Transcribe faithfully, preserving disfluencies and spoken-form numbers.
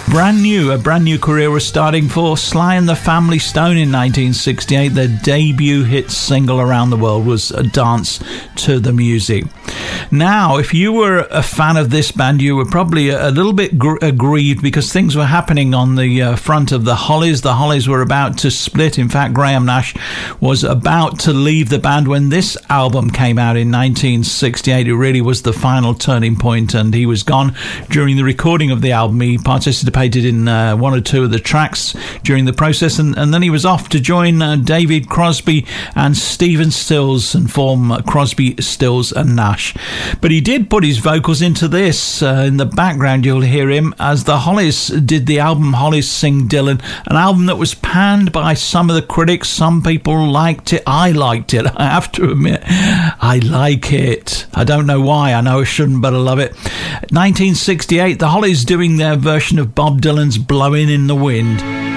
Brand new, a brand new career was starting for Sly and the Family Stone in nineteen sixty-eight. Their debut hit single around the world was A Dance to the Music. Now, if you were a fan of this band, you were probably a little bit gr- aggrieved because things were happening on the uh, front of the Hollies. The Hollies were about to split. In fact, Graham Nash was about to leave the band when this album came out in nineteen sixty-eight. It really was the final turning point, and he was gone during the recording of the album. He participated in uh, one or two of the tracks during the process, and, and then he was off to join uh, David Crosby and Stephen Stills and form uh, Crosby, Stills and Nash. But he did put his vocals into this. Uh, in the background you'll hear him as the Hollies did the album Hollies Sing Dylan, an album that was panned by some of the critics. Some people liked it. I liked it, I have to admit. I like it. I don't know why. I know I shouldn't, but I love it. nineteen sixty-eight, the Hollies doing their version of Bob Dylan's Blowing in the Wind.